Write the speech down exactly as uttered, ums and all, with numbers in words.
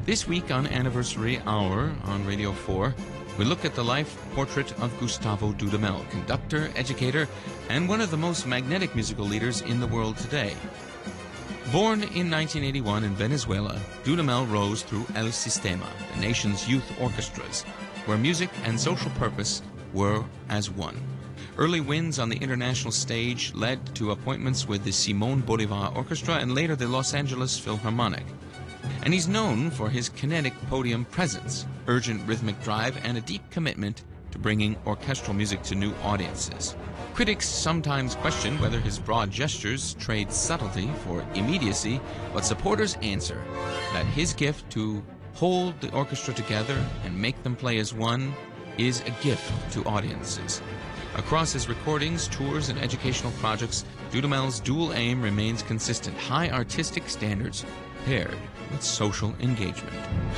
This week on Anniversary Hour on Radio four, we look at the life portrait of Gustavo Dudamel, conductor, educator, and one of the most magnetic musical leaders in the world today. Born in nineteen eighty-one in Venezuela, Dudamel rose through El Sistema, the nation's youth orchestras, where music and social purpose were as one. Early wins on the international stage led to appointments with the Simon Bolivar Orchestra and later the Los Angeles Philharmonic. And he's known for his kinetic podium presence, urgent rhythmic drive, and a deep commitment to bringing orchestral music to new audiences. Critics sometimes question whether his broad gestures trade subtlety for immediacy, but supporters answer that his gift to hold the orchestra together and make them play as one is a gift to audiences. Across his recordings, tours, and educational projects, Dudamel's dual aim remains consistent: high artistic standards paired with social engagement.